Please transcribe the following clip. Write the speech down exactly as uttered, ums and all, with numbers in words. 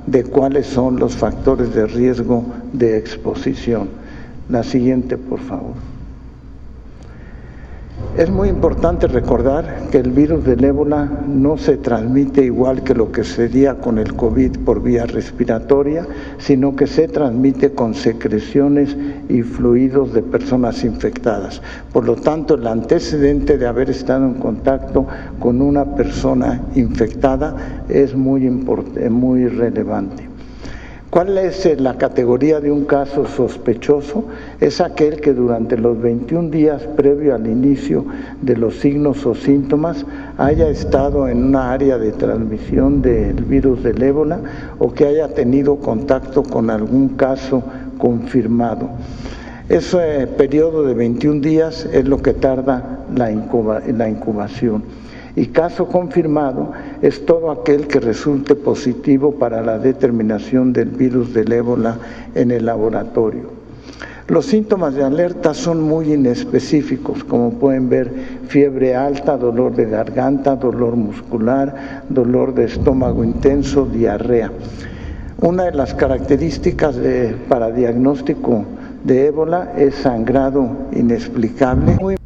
de cuáles son los factores de riesgo de exposición. La siguiente, por favor. Es muy importante recordar que el virus del ébola no se transmite igual que lo que sería con el COVID por vía respiratoria, sino que se transmite con secreciones y fluidos de personas infectadas. Por lo tanto, el antecedente de haber estado en contacto con una persona infectada es muy importante, muy relevante. ¿Cuál es la categoría de un caso sospechoso? Es aquel que durante los veintiún días previo al inicio de los signos o síntomas haya estado en una área de transmisión del virus del ébola o que haya tenido contacto con algún caso confirmado. Ese periodo de veintiún días es lo que tarda la, incuba, la incubación. Y caso confirmado es todo aquel que resulte positivo para la determinación del virus del ébola en el laboratorio. Los síntomas de alerta son muy inespecíficos, como pueden ver: fiebre alta, dolor de garganta, dolor muscular, dolor de estómago intenso, diarrea. Una de las características de, para diagnóstico de ébola es sangrado inexplicable. Muy